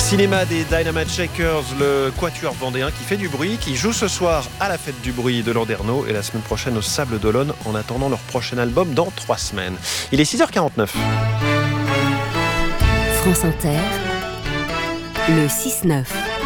Cinéma des Dynamite Shakers, le quatuor vendéen qui fait du bruit, qui joue ce soir à la fête du bruit de Landerneau et la semaine prochaine au Sable d'Olonne en attendant leur prochain album dans 3 semaines. Il est 6h49. France Inter, le 6-9.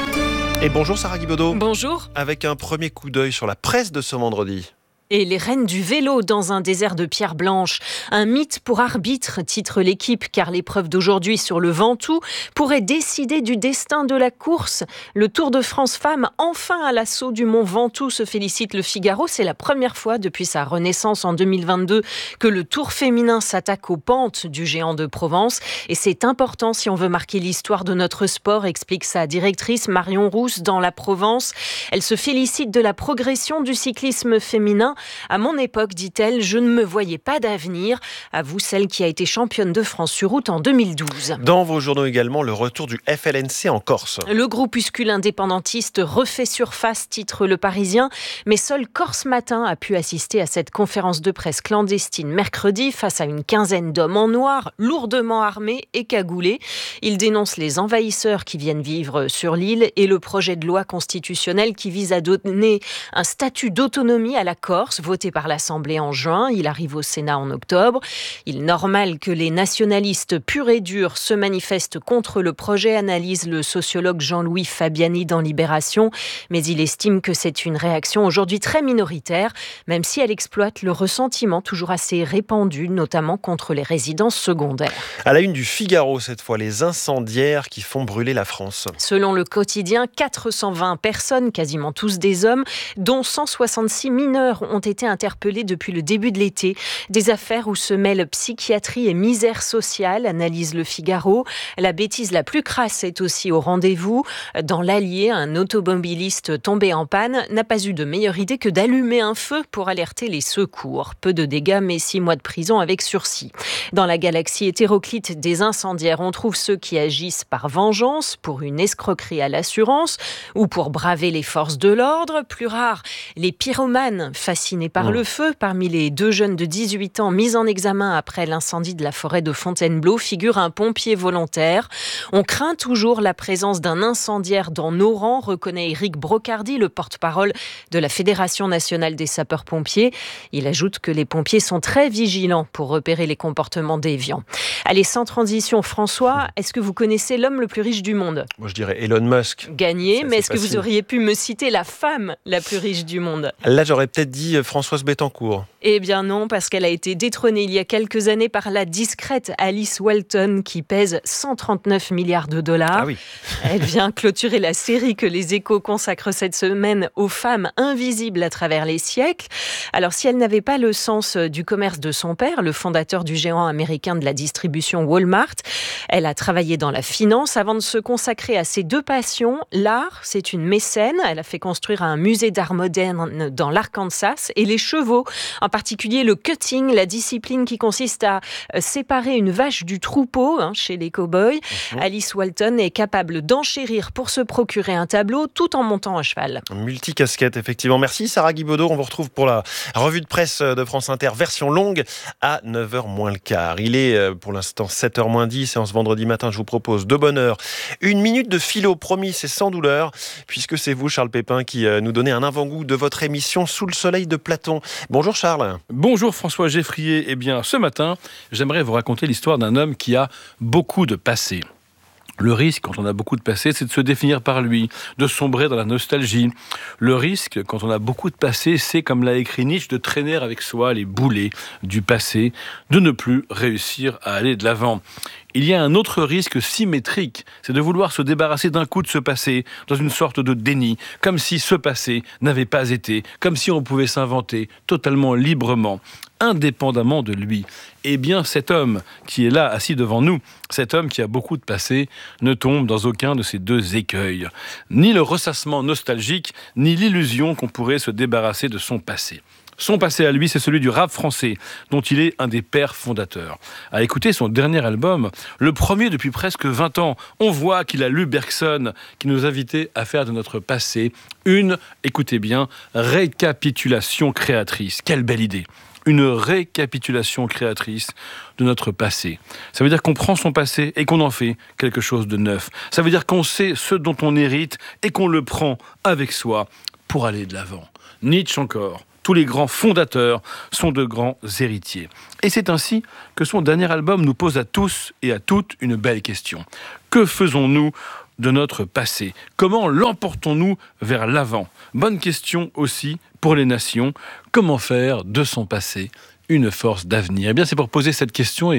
Et bonjour Sarah Guibaudot. Bonjour. Avec un premier coup d'œil sur la presse de ce vendredi. Et les reines du vélo dans un désert de pierre blanche. Un mythe pour arbitre, titre l'équipe, car l'épreuve d'aujourd'hui sur le Ventoux pourrait décider du destin de la course. Le Tour de France Femmes, enfin à l'assaut du mont Ventoux, se félicite le Figaro. C'est la première fois depuis sa renaissance en 2022 que le Tour féminin s'attaque aux pentes du géant de Provence. Et c'est important si on veut marquer l'histoire de notre sport, explique sa directrice Marion Rousse dans La Provence. Elle se félicite de la progression du cyclisme féminin. À mon époque, dit-elle, je ne me voyais pas d'avenir. Avoue celle qui a été championne de France sur route en 2012. Dans vos journaux également, le retour du FLNC en Corse. Le groupuscule indépendantiste refait surface, titre Le Parisien. Mais seul Corse Matin a pu assister à cette conférence de presse clandestine mercredi face à une quinzaine d'hommes en noir, lourdement armés et cagoulés. Ils dénoncent les envahisseurs qui viennent vivre sur l'île et le projet de loi constitutionnelle qui vise à donner un statut d'autonomie à la Corse, voté par l'Assemblée en juin. Il arrive au Sénat en octobre. Il est normal que les nationalistes purs et durs se manifestent contre le projet, analyse le sociologue Jean-Louis Fabiani dans Libération. Mais il estime que c'est une réaction aujourd'hui très minoritaire, même si elle exploite le ressentiment toujours assez répandu, notamment contre les résidences secondaires. À la une du Figaro cette fois, les incendiaires qui font brûler la France. Selon le quotidien, 420 personnes, quasiment tous des hommes, dont 166 mineurs, ont été interpellés depuis le début de l'été. Des affaires où se mêlent psychiatrie et misère sociale, analyse le Figaro. La bêtise la plus crasse est aussi au rendez-vous. Dans l'Allier, un automobiliste tombé en panne n'a pas eu de meilleure idée que d'allumer un feu pour alerter les secours. Peu de dégâts, mais 6 mois de prison avec sursis. Dans la galaxie hétéroclite des incendiaires, on trouve ceux qui agissent par vengeance, pour une escroquerie à l'assurance ou pour braver les forces de l'ordre. Plus rare, les pyromanes fascinés par le feu. Parmi les 2 jeunes de 18 ans mis en examen après l'incendie de la forêt de Fontainebleau figure un pompier volontaire. On craint toujours la présence d'un incendiaire dans nos rangs, reconnaît Éric Brocardi, le porte-parole de la Fédération nationale des sapeurs-pompiers. Il ajoute que les pompiers sont très vigilants pour repérer les comportements déviants. Allez, sans transition, François, est-ce que vous connaissez l'homme le plus riche du monde ? Moi je dirais Elon Musk. Gagné, mais est-ce facile. que vous auriez pu me citer la femme la plus riche du monde ? Là j'aurais peut-être dit Françoise Bettencourt. Eh bien non, parce qu'elle a été détrônée il y a quelques années par la discrète Alice Walton qui pèse 139 milliards de dollars. Ah oui. Elle vient clôturer la série que les Échos consacrent cette semaine aux femmes invisibles à travers les siècles. Alors si elle n'avait pas le sens du commerce de son père, le fondateur du géant américain de la distribution Walmart, elle a travaillé dans la finance avant de se consacrer à ses 2 passions. L'art, c'est une mécène. Elle a fait construire un musée d'art moderne dans l'Arkansas et les chevaux, en particulier le cutting, la discipline qui consiste à séparer une vache du troupeau chez les cow-boys. Alice Walton est capable d'enchérir pour se procurer un tableau tout en montant à cheval. Multicasquette, effectivement. Merci Sarah Guibaudot. On vous retrouve pour la revue de presse de France Inter, version longue, à 9h moins le quart. Il est pour l'instant 7h moins 10 et en ce vendredi matin, je vous propose de bonne heure 1 minute de philo, promis, c'est sans douleur, puisque c'est vous, Charles Pépin, qui nous donnez un avant-goût de votre émission Sous le soleil de Platon. Bonjour Charles. Bonjour François Geffrier. Eh bien, ce matin, j'aimerais vous raconter l'histoire d'un homme qui a beaucoup de passé. Le risque, quand on a beaucoup de passé, c'est de se définir par lui, de sombrer dans la nostalgie. Le risque, quand on a beaucoup de passé, c'est, comme l'a écrit Nietzsche, de traîner avec soi les boulets du passé, de ne plus réussir à aller de l'avant. Il y a un autre risque symétrique, c'est de vouloir se débarrasser d'un coup de ce passé, dans une sorte de déni, comme si ce passé n'avait pas été, comme si on pouvait s'inventer totalement librement, indépendamment de lui. Eh bien, cet homme qui est là, assis devant nous, cet homme qui a beaucoup de passé, ne tombe dans aucun de ces 2 écueils. Ni le ressassement nostalgique, ni l'illusion qu'on pourrait se débarrasser de son passé. Son passé à lui, c'est celui du rap français, dont il est un des pères fondateurs. À écouter son dernier album, le premier depuis presque 20 ans, on voit qu'il a lu Bergson, qui nous invitait à faire de notre passé une, écoutez bien, récapitulation créatrice. Quelle belle idée! une récapitulation créatrice de notre passé. Ça veut dire qu'on prend son passé et qu'on en fait quelque chose de neuf. Ça veut dire qu'on sait ce dont on hérite et qu'on le prend avec soi pour aller de l'avant. Nietzsche encore. Tous les grands fondateurs sont de grands héritiers. Et c'est ainsi que son dernier album nous pose à tous et à toutes une belle question. Que faisons-nous de notre passé? Comment l'emportons-nous vers l'avant? Bonne question aussi pour les nations. Comment faire de son passé une force d'avenir? Eh bien, c'est pour poser cette question et